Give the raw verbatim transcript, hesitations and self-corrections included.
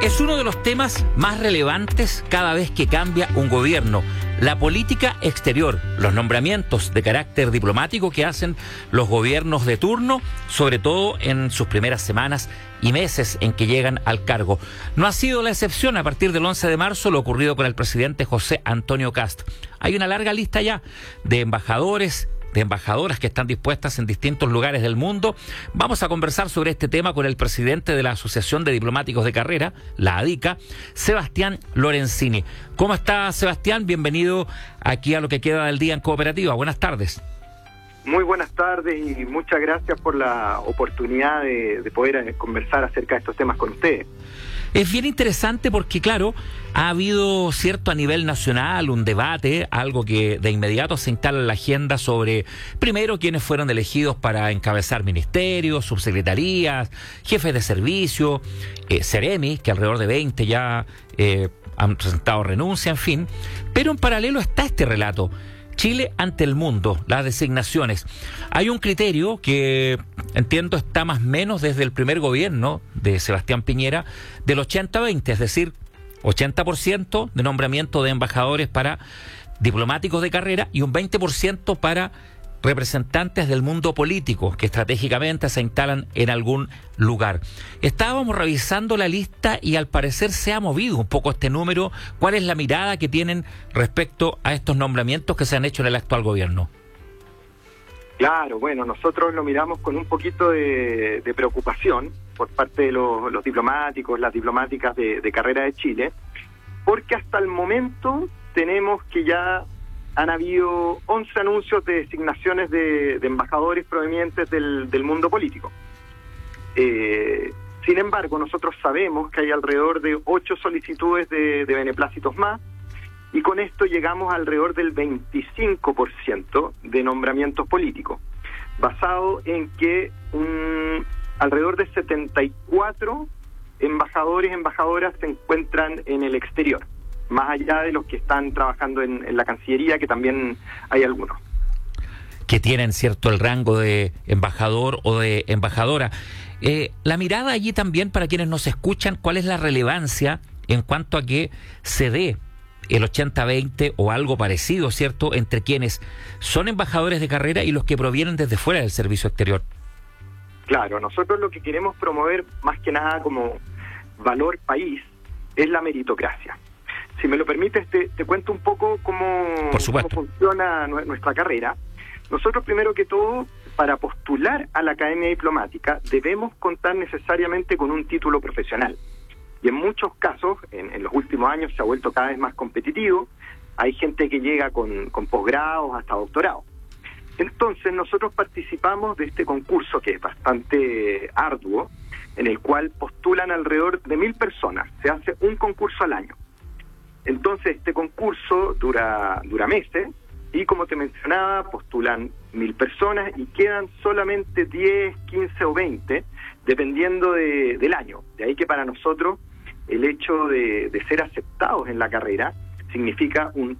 Es uno de los temas más relevantes cada vez que cambia un gobierno. La política exterior, los nombramientos de carácter diplomático que hacen los gobiernos de turno, sobre todo en sus primeras semanas y meses en que llegan al cargo. No ha sido la excepción a partir del once de marzo lo ocurrido con el presidente José Antonio Kast. Hay una larga lista ya de embajadores, de embajadoras que están dispuestas en distintos lugares del mundo. Vamos a conversar sobre este tema con el presidente de la Asociación de Diplomáticos de Carrera, la ADICA, Sebastián Lorenzini. ¿Cómo está, Sebastián? Bienvenido aquí a Lo que queda del día en Cooperativa. Buenas tardes. Muy buenas tardes y muchas gracias por la oportunidad de, de poder conversar acerca de estos temas con ustedes. Es bien interesante porque, claro, ha habido cierto a nivel nacional un debate, algo que de inmediato se instala en la agenda sobre, primero, quiénes fueron elegidos para encabezar ministerios, subsecretarías, jefes de servicio, eh, Seremi, que alrededor de veinte ya eh, han presentado renuncia, en fin. Pero en paralelo está este relato. Chile ante el mundo, las designaciones. Hay un criterio que entiendo está más o menos desde el primer gobierno de Sebastián Piñera del ochenta veinte, es decir, ochenta por ciento de nombramiento de embajadores para diplomáticos de carrera y un veinte por ciento para representantes del mundo político que estratégicamente se instalan en algún lugar. Estábamos revisando la lista y al parecer se ha movido un poco este número. ¿Cuál es la mirada que tienen respecto a estos nombramientos que se han hecho en el actual gobierno? Claro, bueno, nosotros lo miramos con un poquito de, de preocupación por parte de los, los diplomáticos, las diplomáticas de, de carrera de Chile, porque hasta el momento tenemos que ya han habido once anuncios de designaciones de, de embajadores provenientes del, del mundo político. Eh, sin embargo, nosotros sabemos que hay alrededor de ocho solicitudes de, de beneplácitos más, y con esto llegamos alrededor del veinticinco por ciento de nombramientos políticos, basado en que un, alrededor de setenta y cuatro embajadores y embajadoras se encuentran en el exterior, más allá de los que están trabajando en, en la Cancillería, que también hay algunos. Que tienen, cierto, el rango de embajador o de embajadora. Eh, la mirada allí también, para quienes nos escuchan, ¿cuál es la relevancia en cuanto a que se dé el ochenta veinte o algo parecido, cierto, entre quienes son embajadores de carrera y los que provienen desde fuera del servicio exterior? Claro, nosotros lo que queremos promover, más que nada como valor país, es la meritocracia. Si me lo permites, te, te cuento un poco cómo, cómo funciona nuestra carrera. Nosotros, primero que todo, para postular a la Academia Diplomática, debemos contar necesariamente con un título profesional. Y en muchos casos, en, en los últimos años, se ha vuelto cada vez más competitivo. Hay gente que llega con, con posgrados hasta doctorados. Entonces, nosotros participamos de este concurso, que es bastante arduo, en el cual postulan alrededor de mil personas. Se hace un concurso al año. Entonces, este concurso dura dura meses y, como te mencionaba, postulan mil personas y quedan solamente diez, quince o veinte, dependiendo de, del año. De ahí que para nosotros el hecho de, de ser aceptados en la carrera significa un